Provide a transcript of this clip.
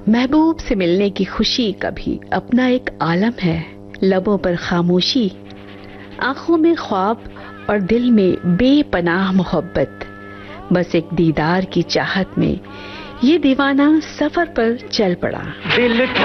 महबूब से मिलने की खुशी का भी अपना एक आलम है। लबों पर खामोशी, आंखों में ख्वाब और दिल में बेपनाह मोहब्बत। बस एक दीदार की चाहत में ये दीवाना सफर पर चल पड़ा।